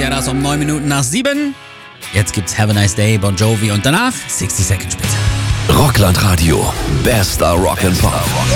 ja das um 9 Minuten nach 7. Jetzt gibt's Have a Nice Day, Bon Jovi und danach 60 Seconds später. Rockland Radio. Bester Rock and Pop.